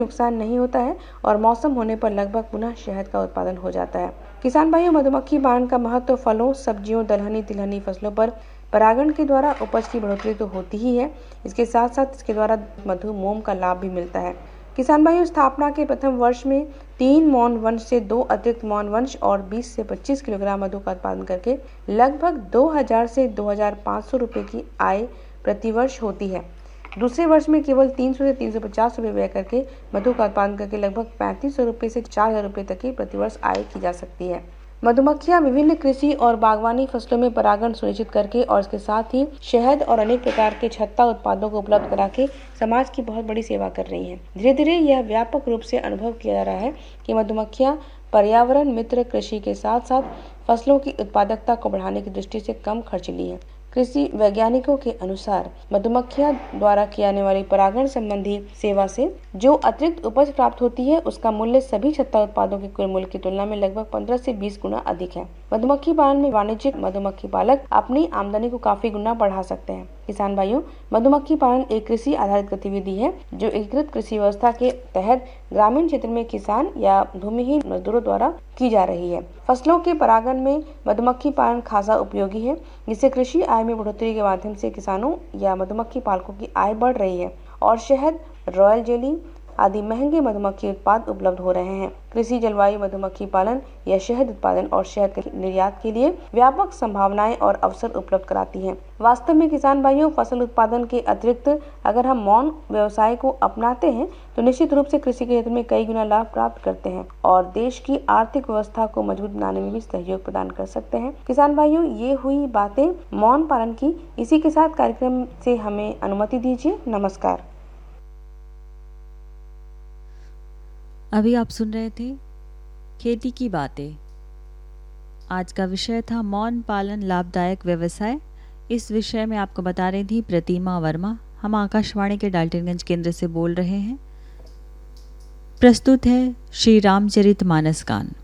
नुकसान नहीं होता है और मौसम होने पर लगभग पुनः शहद का उत्पादन हो जाता है। किसान भाइयों, मधुमक्खी पालन का महत्व फलों, सब्जियों, दलहनी तिलहनी फसलों पर परागण के द्वारा उपज की बढ़ोतरी तो होती ही है, इसके साथ साथ इसके द्वारा मधु मोम का लाभ भी मिलता है। किसान भाइयों, स्थापना के प्रथम वर्ष में 3 मौन वंश से 2 अतिरिक्त मौन वंश और 20 से 25 किलोग्राम मधु का उत्पादन करके लगभग 2000 से 2500 रुपए की आय प्रतिवर्ष होती है। दूसरे वर्ष में केवल 300 से 350 रुपये व्यय करके मधु का उत्पादन करके लगभग 3500 रुपये से 4000 रुपये तक की प्रतिवर्ष आय की जा सकती है। मधुमक्खियां विभिन्न कृषि और बागवानी फसलों में परागण सुनिश्चित करके और इसके साथ ही शहद और अनेक प्रकार के छत्ता उत्पादों को उपलब्ध करा के समाज की बहुत बड़ी सेवा कर रही हैं। धीरे धीरे यह व्यापक रूप से अनुभव किया जा रहा है कि मधुमक्खियां पर्यावरण मित्र कृषि के साथ साथ फसलों की उत्पादकता को बढ़ाने की दृष्टि से कम खर्चीली है। कृषि वैज्ञानिकों के अनुसार मधुमक्खियां द्वारा की जाने वाली परागण संबंधी सेवा से जो अतिरिक्त उपज प्राप्त होती है उसका मूल्य सभी छत्ता उत्पादों के कुल मूल्य की तुलना में लगभग 15 से 20 गुना अधिक है। मधुमक्खी पालन में वाणिज्यिक मधुमक्खी पालक अपनी आमदनी को काफी गुना बढ़ा सकते हैं। किसान भाइयों, मधुमक्खी पालन एक कृषि आधारित गतिविधि है जो एकीकृत कृषि व्यवस्था के तहत ग्रामीण क्षेत्र में किसान या भूमिहीन मजदूरों द्वारा की जा रही है। फसलों के परागण में मधुमक्खी पालन खासा उपयोगी है, जिससे कृषि आय में बढ़ोतरी के माध्यम से किसानों या मधुमक्खी पालकों की आय बढ़ रही है और शहद, रॉयल जेली आदि महंगे मधुमक्खी उत्पाद उपलब्ध हो रहे हैं। कृषि जलवायु मधुमक्खी पालन या शहद उत्पादन और शहद के निर्यात के लिए व्यापक संभावनाएं और अवसर उपलब्ध कराती हैं। वास्तव में किसान भाइयों, फसल उत्पादन के अतिरिक्त अगर हम मौन व्यवसाय को अपनाते हैं तो निश्चित रूप से कृषि के क्षेत्र में कई गुना लाभ प्राप्त करते हैं और देश की आर्थिक व्यवस्था को मजबूत बनाने में भी सहयोग प्रदान कर सकते हैं। किसान भाइयों, ये हुई बातें मौन पालन की। इसी के साथ कार्यक्रम से हमें अनुमति दीजिए। नमस्कार। अभी आप सुन रहे थे खेती की बातें। आज का विषय था मौन पालन लाभदायक व्यवसाय। इस विषय में आपको बता रही थी प्रतिमा वर्मा। हम आकाशवाणी के डाल्टनगंज केंद्र से बोल रहे हैं। प्रस्तुत है श्री रामचरितमानस गान।